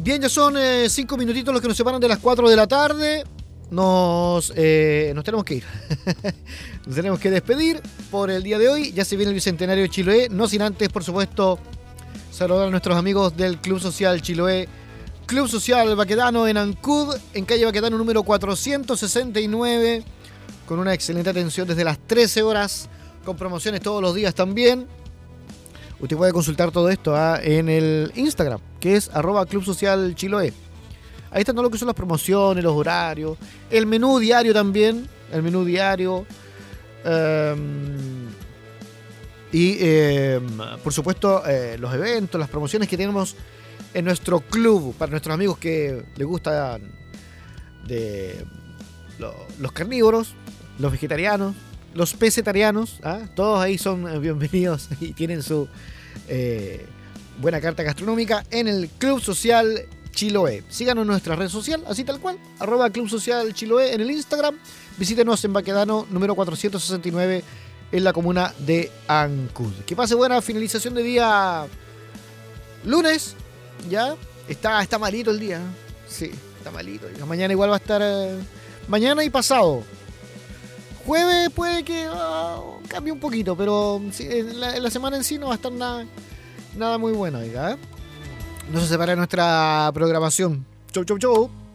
Bien, ya son 5 minutitos los que nos separan de las 4 de la tarde. Nos tenemos que ir. Nos tenemos que despedir por el día de hoy. Ya se viene el Bicentenario de Chiloé. No sin antes, por supuesto, saludar a nuestros amigos del Club Social Chiloé. Club Social Baquedano en Ancud, en calle Baquedano número 469, con una excelente atención desde las 13 horas, con promociones todos los días también. Usted puede consultar todo esto en el Instagram, que es @clubsocialchiloé. Ahí están todo lo que son las promociones, los horarios, el menú diario también, por supuesto los eventos, las promociones que tenemos en nuestro club, para nuestros amigos que les gustan los carnívoros, los vegetarianos, los pesetarianos, todos ahí son bienvenidos y tienen su buena carta gastronómica en el Club Social Chiloé. Síganos en nuestra red social, así tal cual, @Club Social Chiloé en el Instagram. Visítenos en Baquedano número 469 en la comuna de Ancud. Que pase buena finalización de día lunes. Ya está malito el día. Sí, está malito. Mañana igual va a estar mañana y pasado. Jueves puede que cambie un poquito, pero sí, en la semana en sí no va a estar nada muy bueno, ¿eh? No se separe nuestra programación. Chau, chau, chau.